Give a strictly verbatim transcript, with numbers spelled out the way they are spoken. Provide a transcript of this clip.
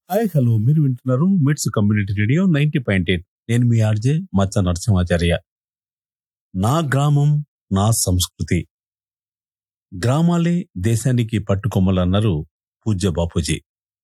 Hi hello మీరు వింటున్నారు మిట్స్ community radio ninety point eight. నేను మీ ఆర్జే మచ్చ నరసింహాచార్య. నా గ్రామం నా సంస్కృతి. గ్రామాలే దేశానికి పట్టుకొమ్మలన్నారు పూజ్య బాపూజీ.